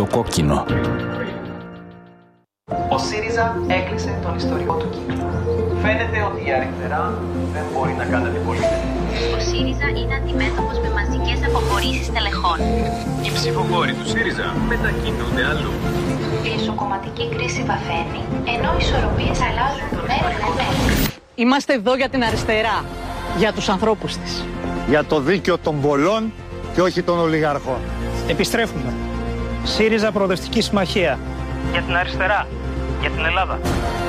κόκκινο. Ο ΣΥΡΙΖΑ έκλεισε τον ιστορικό του κύκλο. Φαίνεται ότι η αριστερά δεν μπορεί να κάνει αντιπολίτευση. Ο ΣΥΡΙΖΑ είναι αντιμέτωπος με μαζικές αποχωρήσεις τελεχών. Οι ψηφοφόροι του ΣΥΡΙΖΑ μετακινούνται αλλού. Η εσωκομματική κρίση βαθαίνει, ενώ οι ισορροπίες αλλάζουν μέρα με μέρα. Είμαστε εδώ για την αριστερά, για τους ανθρώπους της. Για το δίκαιο των πολλών και όχι των ολιγαρχών. Επιστρέφουμε. ΣΥΡΙΖΑ Προοδευτική Συμμαχία. Για την αριστερά. Για την Ελλάδα.